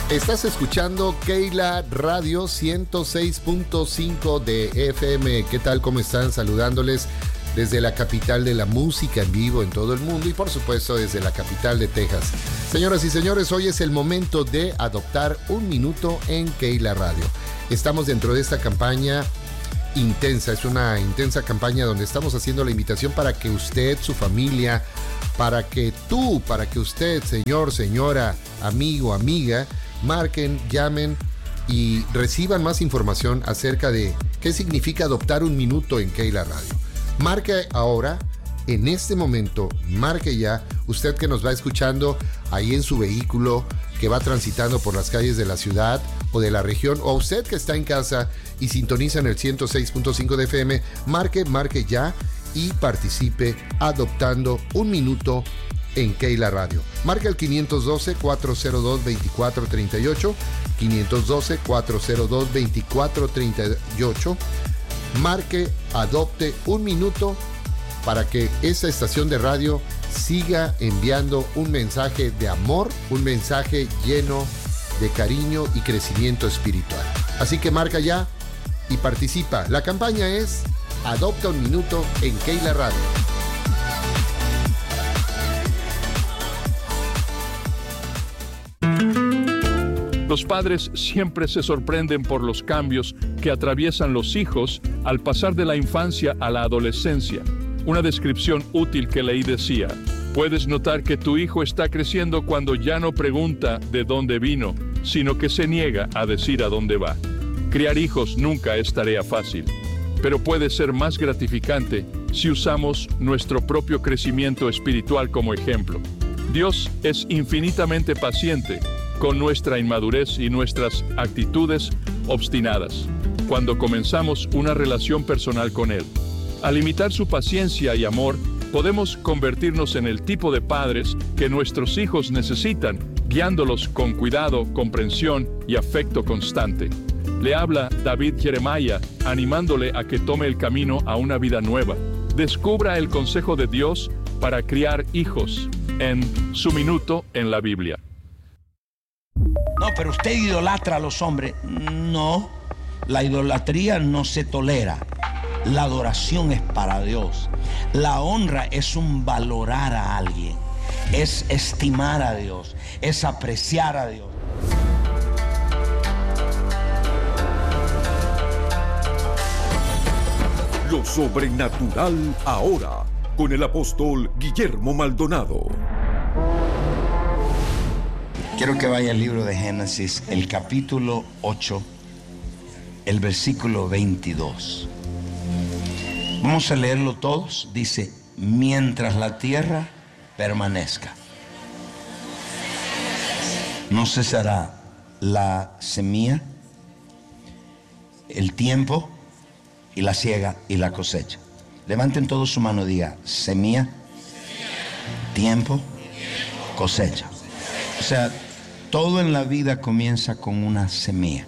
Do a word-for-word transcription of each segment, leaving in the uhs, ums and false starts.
Estás escuchando Keila Radio ciento seis punto cinco de F M. ¿Qué tal? ¿Cómo están? Saludándoles desde la capital de la música en vivo en todo el mundo y por supuesto desde la capital de Texas. Señoras y señores, hoy es el momento de adoptar un minuto en Keila Radio. Estamos dentro de esta campaña intensa, es una intensa campaña donde estamos haciendo la invitación para que usted, su familia, para que tú, para que usted, señor, señora, amigo, amiga, marquen, llamen y reciban más información acerca de qué significa adoptar un minuto en Keila Radio. Marque ahora, en este momento, marque ya, usted que nos va escuchando ahí en su vehículo, que va transitando por las calles de la ciudad o de la región, o usted que está en casa y sintoniza en el ciento seis punto cinco de F M, marque, marque ya y participe adoptando un minuto en Keila Radio. Marca el quinientos doce, cuatrocientos dos, veinticuatro treinta y ocho, quinientos doce, cuatrocientos dos, veinticuatro treinta y ocho. Marque, adopte un minuto para que esta estación de radio siga enviando un mensaje de amor, un mensaje lleno de cariño y crecimiento espiritual. Así que marca ya y participa. La campaña es Adopta un minuto en Keila Radio. Los padres siempre se sorprenden por los cambios que atraviesan los hijos al pasar de la infancia a la adolescencia. Una descripción útil que leí decía: puedes notar que tu hijo está creciendo cuando ya no pregunta de dónde vino, sino que se niega a decir a dónde va. Criar hijos nunca es tarea fácil, pero puede ser más gratificante si usamos nuestro propio crecimiento espiritual como ejemplo. Dios es infinitamente paciente con nuestra inmadurez y nuestras actitudes obstinadas cuando comenzamos una relación personal con Él. Al imitar su paciencia y amor, podemos convertirnos en el tipo de padres que nuestros hijos necesitan, guiándolos con cuidado, comprensión y afecto constante. Le habla David Jeremiah, animándole a que tome el camino a una vida nueva. Descubra el consejo de Dios para criar hijos en Su Minuto en la Biblia. No, pero usted idolatra a los hombres. No, la idolatría no se tolera. La adoración es para Dios. La honra es un valorar a alguien, es estimar a Dios, es apreciar a Dios. Lo sobrenatural ahora, con el apóstol Guillermo Maldonado. Quiero que vaya al libro de Génesis, el capítulo ocho, el versículo veintidós. Vamos a leerlo todos. Dice: mientras la tierra permanezca, no cesará la semilla, el tiempo y la siega y la cosecha. Levanten todos su mano y diga: semilla, tiempo, cosecha. O sea, todo en la vida comienza con una semilla.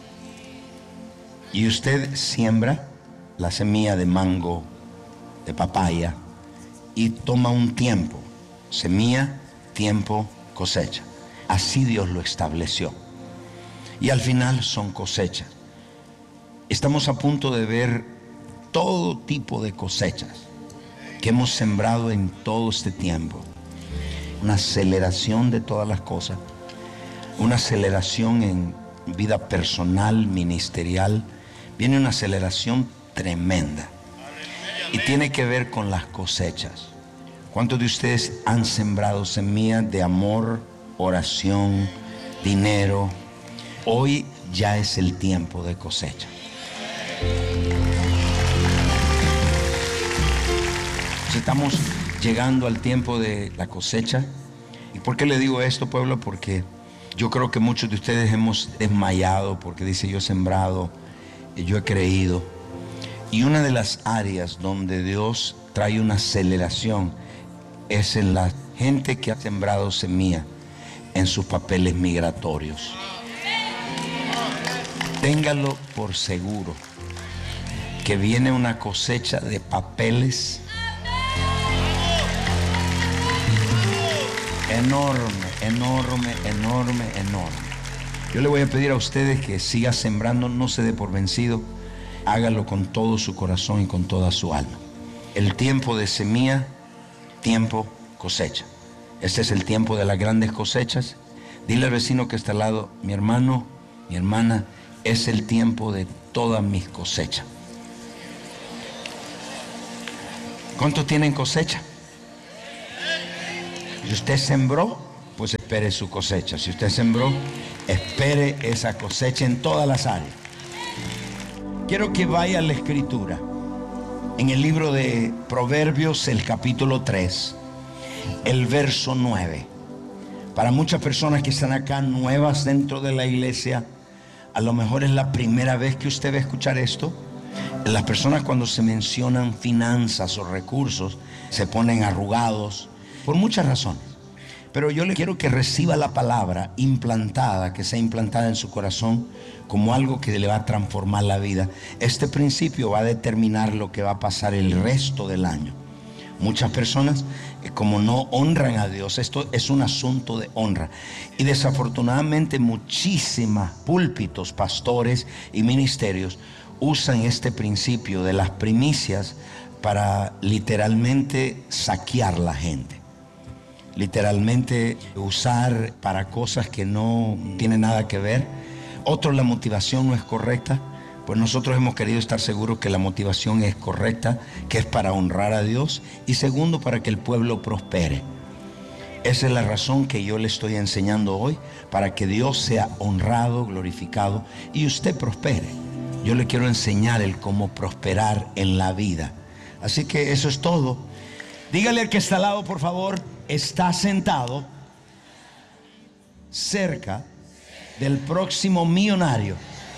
Y usted siembra la semilla de mango, de papaya, y toma un tiempo. Semilla, tiempo, cosecha. Así Dios lo estableció. Y al final son cosechas. Estamos a punto de ver todo tipo de cosechas que hemos sembrado en todo este tiempo. Una aceleración de todas las cosas. Una aceleración en vida personal, ministerial. Viene una aceleración tremenda. Y tiene que ver con las cosechas. ¿Cuántos de ustedes han sembrado semillas de amor, oración, dinero? Hoy ya es el tiempo de cosecha. Estamos llegando al tiempo de la cosecha. ¿Y por qué le digo esto, pueblo? Porque yo creo que muchos de ustedes hemos desmayado porque dice: yo he sembrado, yo he creído. Y una de las áreas donde Dios trae una aceleración es en la gente que ha sembrado semilla en sus papeles migratorios. Téngalo por seguro que viene una cosecha de papeles enorme, enorme, enorme, enorme. Yo le voy a pedir a ustedes que siga sembrando, no se dé por vencido. Hágalo con todo su corazón y con toda su alma. El tiempo de semilla, tiempo cosecha. Este es el tiempo de las grandes cosechas. Dile al vecino que está al lado: mi hermano, mi hermana, es el tiempo de todas mis cosechas. ¿Cuántos tienen cosecha? Si usted sembró, pues espere su cosecha. Si usted sembró, espere esa cosecha en todas las áreas. Quiero que vaya a la escritura. En el libro de Proverbios, el capítulo tres, el verso nueve. Para muchas personas que están acá nuevas dentro de la iglesia, a lo mejor es la primera vez que usted va a escuchar esto. Las personas, cuando se mencionan finanzas o recursos, se ponen arrugados por muchas razones. Pero yo le quiero que reciba la palabra implantada, que sea implantada en su corazón como algo que le va a transformar la vida. Este principio va a determinar lo que va a pasar el resto del año. Muchas personas, como no honran a Dios, esto es un asunto de honra. Y desafortunadamente muchísimos púlpitos, pastores y ministerios usan este principio de las primicias para literalmente saquear la gente. Literalmente usar para cosas que no tienen nada que ver. Otros, la motivación no es correcta. Pues nosotros hemos querido estar seguros que la motivación es correcta, que es para honrar a Dios, y segundo, para que el pueblo prospere. Esa es la razón que yo le estoy enseñando hoy, para que Dios sea honrado, glorificado y usted prospere. Yo le quiero enseñar el cómo prosperar en la vida. Así que eso es todo. Dígale al que está al lado, por favor: está sentado cerca del próximo millonario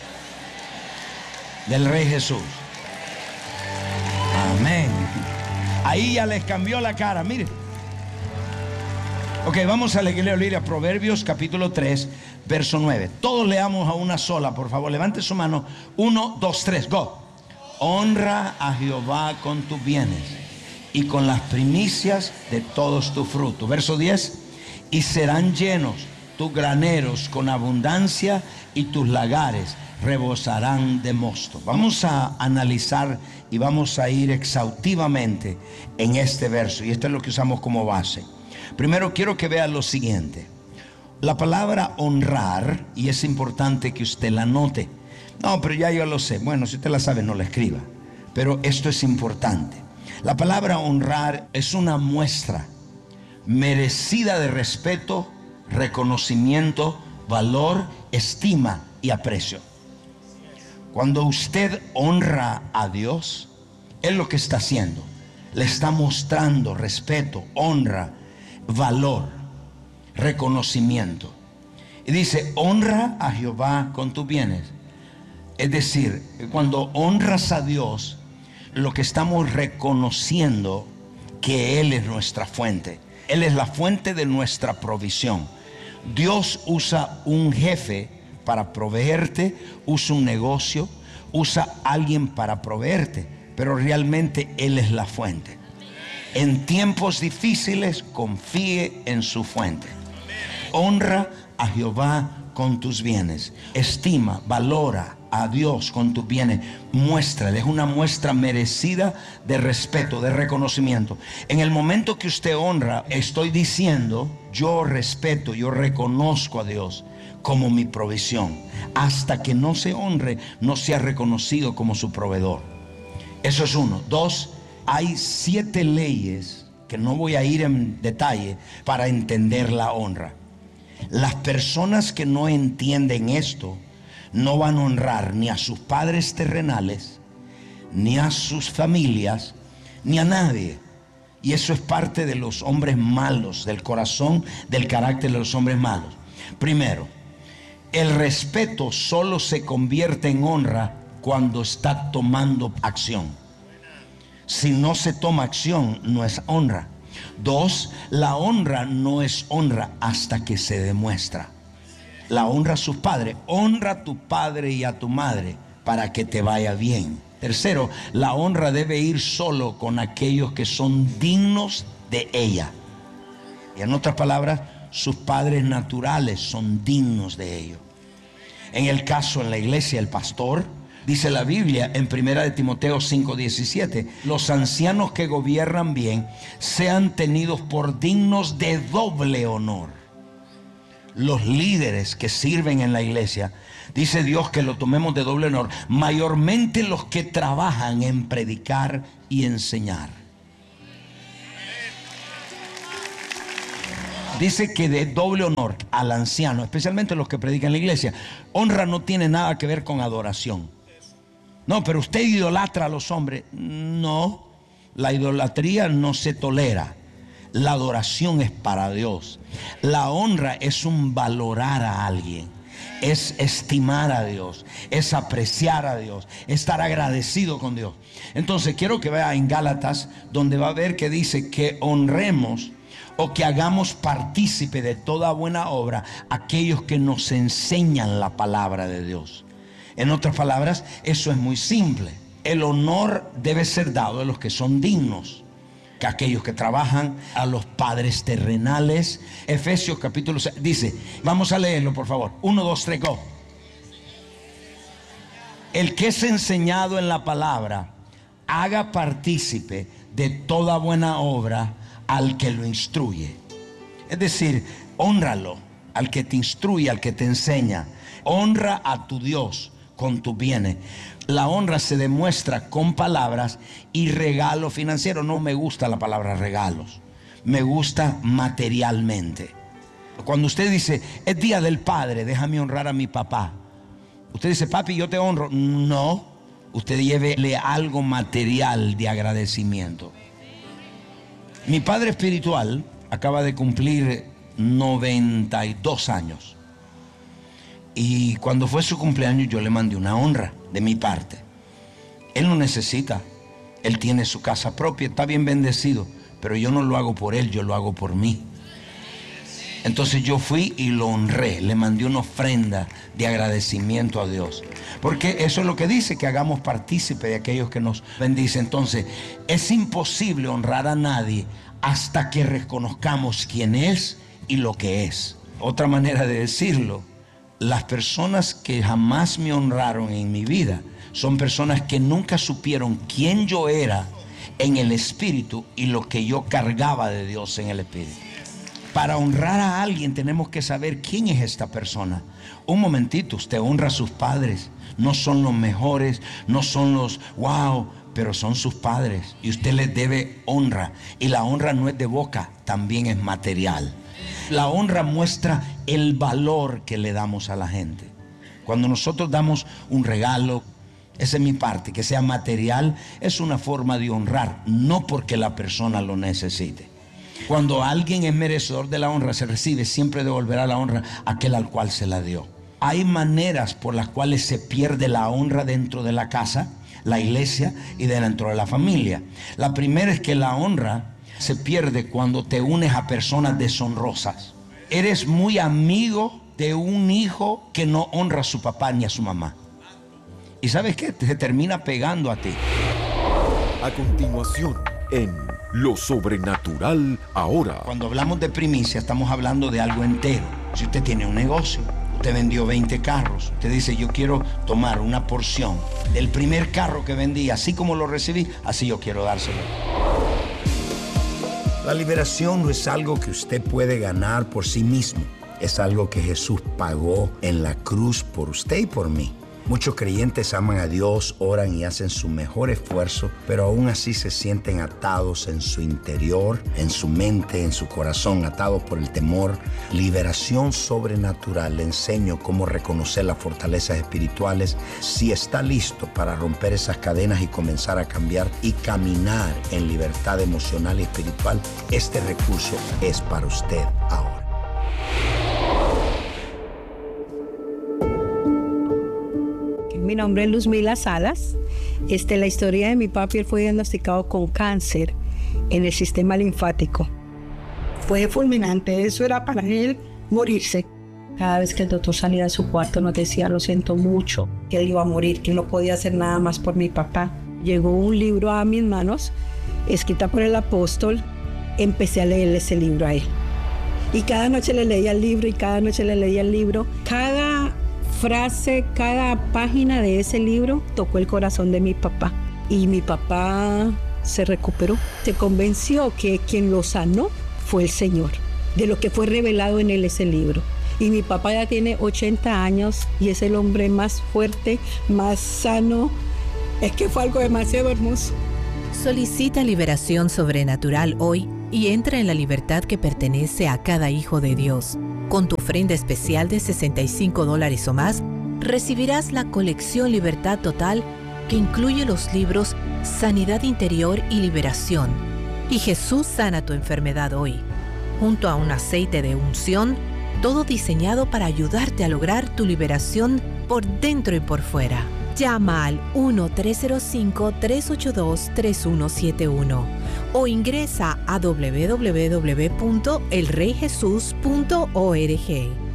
del Rey Jesús. Amén. Ahí ya les cambió la cara, mire. Ok, vamos a leer a Proverbios capítulo tres, verso nueve. Todos leamos a una sola, por favor. Levante su mano. Uno, dos, tres, go. Honra a Jehová con tus bienes y con las primicias de todos tus frutos. Verso diez. Y serán llenos tus graneros con abundancia, y tus lagares rebosarán de mosto. Vamos a analizar y vamos a ir exhaustivamente en este verso, y esto es lo que usamos como base. Primero quiero que vea lo siguiente. La palabra honrar, y es importante que usted la note. No, pero ya yo lo sé. Bueno, si usted la sabe, no la escriba, pero esto es importante. La palabra honrar es una muestra merecida de respeto, reconocimiento, valor, estima y aprecio. Cuando usted honra a Dios, es lo que está haciendo. Le está mostrando respeto, honra, valor, reconocimiento. Y dice: honra a Jehová con tus bienes. Es decir, cuando honras a Dios, lo que estamos reconociendo que Él es nuestra fuente. Él es la fuente de nuestra provisión. Dios usa un jefe para proveerte, usa un negocio, usa a alguien para proveerte, pero realmente Él es la fuente. En tiempos difíciles, confíe en su fuente. Honra a Jehová con tus bienes. Estima, valora a Dios con tus bienes. Muéstrale, es una muestra merecida de respeto, de reconocimiento. En el momento que usted honra, estoy diciendo: yo respeto, yo reconozco a Dios como mi provisión. Hasta que no se honre, no sea reconocido como su proveedor. Eso es uno. Dos, hay siete leyes que no voy a ir en detalle para entender la honra. Las personas que no entienden esto no van a honrar ni a sus padres terrenales, ni a sus familias, ni a nadie. Y eso es parte de los hombres malos, del corazón, del carácter de los hombres malos. Primero, el respeto solo se convierte en honra cuando está tomando acción. Si no se toma acción, no es honra. Dos, la honra no es honra hasta que se demuestra. La honra a sus padres. Honra a tu padre y a tu madre para que te vaya bien. Tercero, la honra debe ir solo con aquellos que son dignos de ella. Y en otras palabras, sus padres naturales son dignos de ellos. En el caso en la iglesia, el pastor, dice la Biblia en primera de Timoteo cinco diecisiete, los ancianos que gobiernan bien sean tenidos por dignos de doble honor. Los líderes que sirven en la iglesia, dice Dios que lo tomemos de doble honor, mayormente los que trabajan en predicar y enseñar. Dice que de doble honor al anciano, especialmente los que predican en la iglesia. Honra no tiene nada que ver con adoración. No, pero usted idolatra a los hombres. No, la idolatría no se tolera. La adoración es para Dios. La honra es un valorar a alguien, es estimar a Dios, es apreciar a Dios, estar agradecido con Dios. Entonces quiero que vea en Gálatas, donde va a ver que dice que honremos o que hagamos partícipe de toda buena obra aquellos que nos enseñan la palabra de Dios. En otras palabras, eso es muy simple. El honor debe ser dado a los que son dignos, que aquellos que trabajan, a los padres terrenales. Efesios capítulo seis dice, vamos a leerlo por favor, uno, dos, tres, go. El que es enseñado en la palabra, haga partícipe de toda buena obra al que lo instruye. Es decir, hónralo al que te instruye, al que te enseña. Honra a tu Dios con tus bienes. La honra se demuestra con palabras y regalo financiero. No me gusta la palabra regalos, me gusta materialmente. Cuando usted dice, es día del padre, déjame honrar a mi papá. Usted dice, papi, yo te honro. No, usted llévele algo material de agradecimiento. Mi padre espiritual acaba de cumplir noventa y dos años. Y cuando fue su cumpleaños yo le mandé una honra de mi parte. Él no necesita. Él tiene su casa propia, está bien bendecido. Pero yo no lo hago por él, yo lo hago por mí. Entonces yo fui y lo honré. Le mandé una ofrenda de agradecimiento a Dios. Porque eso es lo que dice, que hagamos partícipe de aquellos que nos bendicen. Entonces es imposible honrar a nadie hasta que reconozcamos quién es y lo que es. Otra manera de decirlo, las personas que jamás me honraron en mi vida son personas que nunca supieron quién yo era en el espíritu y lo que yo cargaba de Dios en el espíritu. Para honrar a alguien tenemos que saber quién es esta persona. Un momentito, usted honra a sus padres. No son los mejores, no son los wow, pero son sus padres y usted les debe honra. Y la honra no es de boca, también es material. La honra muestra el valor que le damos a la gente. Cuando nosotros damos un regalo, esa es mi parte, que sea material, es una forma de honrar, no porque la persona lo necesite. Cuando alguien es merecedor de la honra, se recibe, siempre devolverá la honra a aquel al cual se la dio. Hay maneras por las cuales se pierde la honra dentro de la casa, la iglesia y dentro de la familia. La primera es que la honra se pierde cuando te unes a personas deshonrosas. Eres muy amigo de un hijo que no honra a su papá ni a su mamá. ¿Y sabes qué? Se termina pegando a ti. A continuación, en Lo Sobrenatural Ahora. Cuando hablamos de primicia, estamos hablando de algo entero. Si usted tiene un negocio, usted vendió veinte carros, usted dice, yo quiero tomar una porción del primer carro que vendí, así como lo recibí, así yo quiero dárselo. La liberación no es algo que usted puede ganar por sí mismo. Es algo que Jesús pagó en la cruz por usted y por mí. Muchos creyentes aman a Dios, oran y hacen su mejor esfuerzo, pero aún así se sienten atados en su interior, en su mente, en su corazón, atados por el temor. Liberación sobrenatural. Le enseño cómo reconocer las fortalezas espirituales. Si está listo para romper esas cadenas y comenzar a cambiar y caminar en libertad emocional y espiritual, este recurso es para usted ahora. Mi nombre es Luzmila Salas. Este, la historia de mi papi, él fue diagnosticado con cáncer en el sistema linfático. Fue fulminante, eso era para él morirse. Cada vez que el doctor salía de su cuarto nos decía, lo siento mucho, que él iba a morir, que no podía hacer nada más por mi papá. Llegó un libro a mis manos, escrita por el apóstol, empecé a leerle ese libro a él. Y cada noche le leía el libro y cada noche le leía el libro. Cada frase, cada página de ese libro tocó el corazón de mi papá. Y mi papá se recuperó, se convenció que quien lo sanó fue el Señor, de lo que fue revelado en él ese libro. Y mi papá ya tiene ochenta años y es el hombre más fuerte, más sano. Es que fue algo demasiado hermoso. Solicita liberación sobrenatural hoy y entra en la libertad que pertenece a cada hijo de Dios. Con tu ofrenda especial de sesenta y cinco dólares o más, recibirás la colección Libertad Total, que incluye los libros Sanidad Interior y Liberación y Jesús sana tu enfermedad hoy, junto a un aceite de unción, todo diseñado para ayudarte a lograr tu liberación por dentro y por fuera. Llama al uno tres cero cinco, tres ocho dos, tres uno siete uno o ingresa a doble u doble u doble u punto el rey jesús punto org.